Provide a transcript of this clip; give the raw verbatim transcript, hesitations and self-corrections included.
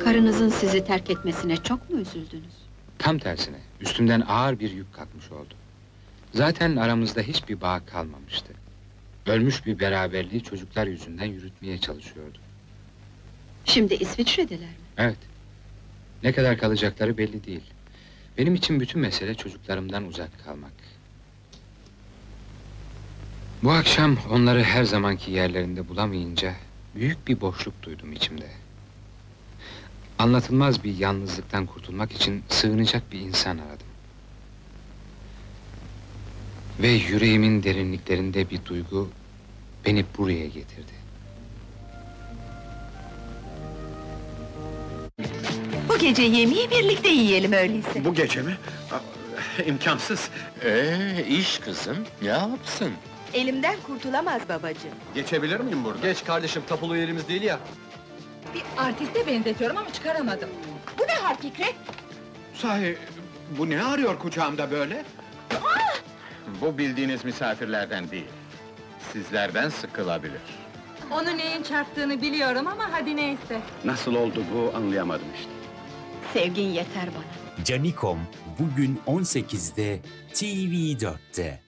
Karınızın sizi terk etmesine çok mu üzüldünüz? Tam tersine, üstümden ağır bir yük kalkmış oldu. Zaten aramızda hiçbir bağ kalmamıştı. Ölmüş bir beraberliği çocuklar yüzünden yürütmeye çalışıyordu. Şimdi İsviçre'deler mi? Evet. Ne kadar kalacakları belli değil. Benim için bütün mesele çocuklarımdan uzak kalmak. Bu akşam onları her zamanki yerlerinde bulamayınca büyük bir boşluk duydum içimde. Anlatılmaz bir yalnızlıktan kurtulmak için sığınacak bir insan aradım. Ve yüreğimin derinliklerinde bir duygu beni buraya getirdi. Bu gece yemeği birlikte yiyelim öyleyse. Bu gece mi? Aa, İmkansız. Ee, iş kızım, ne yapsın? Elimden kurtulamaz babacığım. Geçebilir miyim burada? Geç kardeşim, tapulu yerimiz değil ya. Bir artiste benzetiyorum ama çıkaramadım. Bu ne hal Fikret? Sahi, bu ne arıyor kucağımda böyle? Bu bildiğiniz misafirlerden değil. Sizlerden sıkılabilir. Onu neyin çarptığını biliyorum ama hadi neyse. Nasıl oldu bu anlayamadım işte. Sevgin yeter bana. Canikom bugün on sekizde T V dörtte.